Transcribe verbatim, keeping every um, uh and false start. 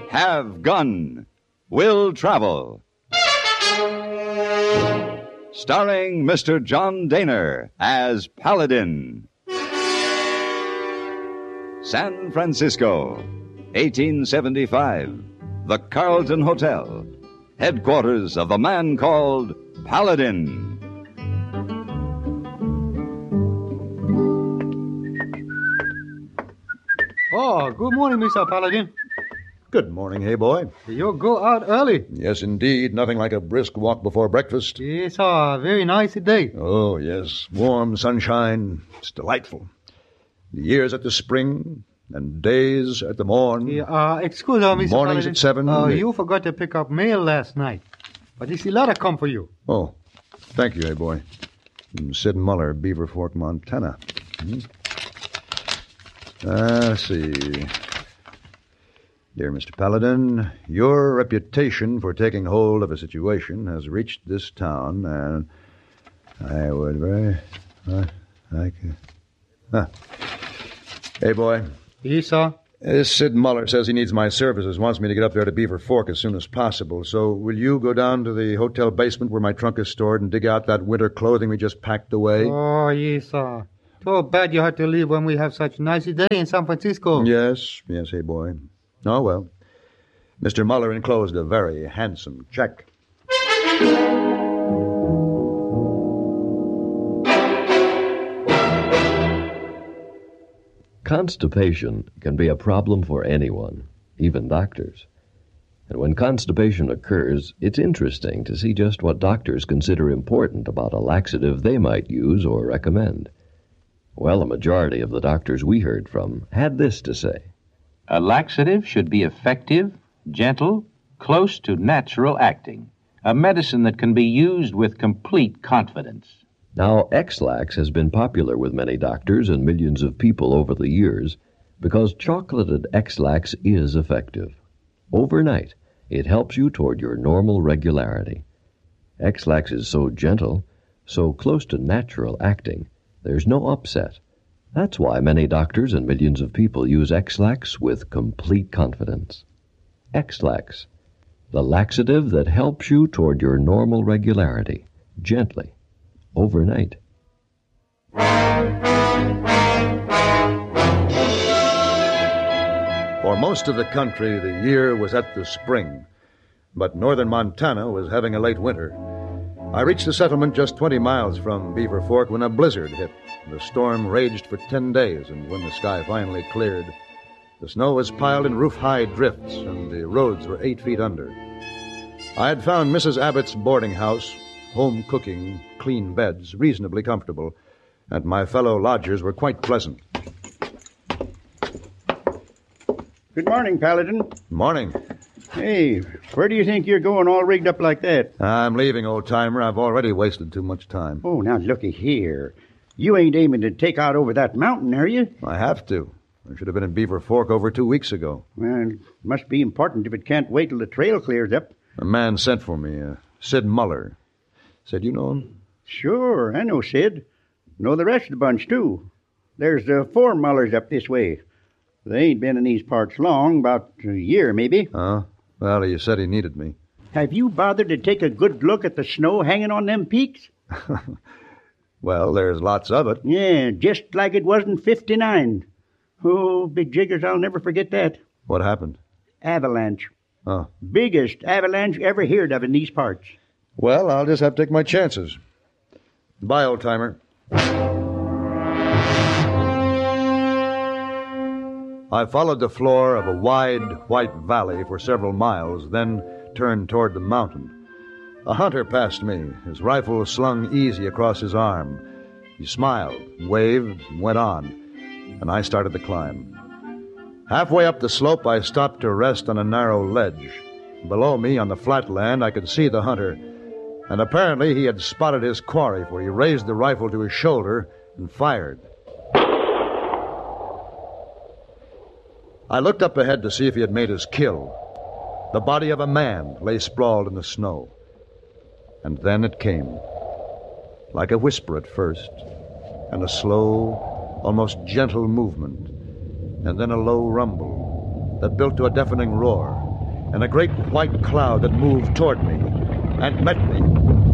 Have Gun, Will Travel. Starring Mister John Daner as Paladin. San Francisco, eighteen seventy-five. The Carlton Hotel, headquarters of the man called Paladin. Oh, good morning, Mister Paladin. Good morning, hey boy. You go out early. Yes, indeed. Nothing like a brisk walk before breakfast. Yes, sir. Very nice day. Oh, yes. Warm sunshine. It's delightful. The years at the spring and days at the morn. Yeah, uh, excuse me, Mister Mornings Paladin. at seven. Uh, Yeah. you forgot to pick up mail last night. But this letter come for you. Oh, thank you, hey boy. From Sid Muller, Beaver Fork, Montana. Hmm. Uh, let's see. Dear Mister Paladin, your reputation for taking hold of a situation has reached this town, and I would very uh, like... Uh, huh. Hey, boy. Yes, sir. This Sid Muller says he needs my services, wants me to get up there to Beaver Fork as soon as possible. So will you go down to the hotel basement where my trunk is stored and dig out that winter clothing we just packed away? Oh, yes, sir. Too bad you had to leave when we have such a nice day in San Francisco. Yes, yes, hey, boy. Oh, well. Mister Muller enclosed a very handsome check. Constipation can be a problem for anyone, even doctors. And when constipation occurs, it's interesting to see just what doctors consider important about a laxative they might use or recommend. Well, a majority of the doctors we heard from had this to say. A laxative should be effective, gentle, close to natural acting. A medicine that can be used with complete confidence. Now, X-Lax has been popular with many doctors and millions of people over the years because chocolated X-Lax is effective. Overnight, it helps you toward your normal regularity. X-Lax is so gentle, so close to natural acting, there's no upset. That's why many doctors and millions of people use X-Lax with complete confidence. X-Lax, the laxative that helps you toward your normal regularity, gently, overnight. For most of the country, the year was at the spring, but northern Montana was having a late winter. I reached the settlement just twenty miles from Beaver Fork when a blizzard hit. The storm raged for ten days, and when the sky finally cleared, the snow was piled in roof-high drifts, and the roads were eight feet under. I had found Missus Abbott's boarding house, home cooking, clean beds, reasonably comfortable, and my fellow lodgers were quite pleasant. Good morning, Paladin. Morning. Hey, where do you think you're going all rigged up like that? I'm leaving, old-timer. I've already wasted too much time. Oh, now looky here. You ain't aiming to take out over that mountain, are you? I have to. I should have been in Beaver Fork over two weeks ago. Well, it must be important if it can't wait till the trail clears up. A man sent for me, uh, Sid Muller. Said you know him? Sure, I know Sid. Know the rest of the bunch, too. There's uh, four Mullers up this way. They ain't been in these parts long, about a year, maybe. Huh? Well, he said he needed me. Have you bothered to take a good look at the snow hanging on them peaks? Well, there's lots of it. Yeah, just like it was in fifty-nine. Oh, big jiggers, I'll never forget that. What happened? Avalanche. Oh. Biggest avalanche you ever heard of in these parts. Well, I'll just have to take my chances. Bye, old-timer. I followed the floor of a wide, white valley for several miles, then turned toward the mountain. A hunter passed me, his rifle slung easy across his arm. He smiled, waved, and went on, and I started the climb. Halfway up the slope, I stopped to rest on a narrow ledge. Below me, on the flat land, I could see the hunter, and apparently he had spotted his quarry, for he raised the rifle to his shoulder and fired. I looked up ahead to see if he had made his kill. The body of a man lay sprawled in the snow. And then it came, like a whisper at first, and a slow, almost gentle movement, and then a low rumble that built to a deafening roar. and a great white cloud that moved toward me and met me.